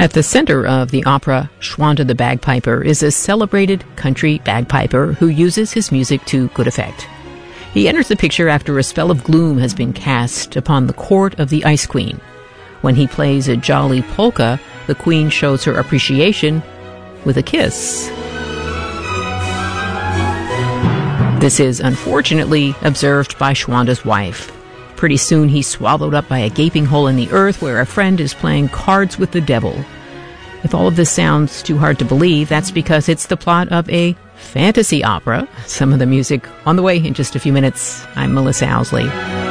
At the center of the opera Schwanda the Bagpiper is a celebrated country bagpiper who uses his music to good effect. He enters the picture after a spell of gloom has been cast upon the court of the Ice Queen. When he plays a jolly polka, the queen shows her appreciation with a kiss. This is unfortunately observed by Schwanda's wife. Pretty soon he's swallowed up by a gaping hole in the earth where a friend is playing cards with the devil. If all of this sounds too hard to believe, that's because it's the plot of a fantasy opera. Some of the music on the way in just a few minutes. I'm Melissa Owsley.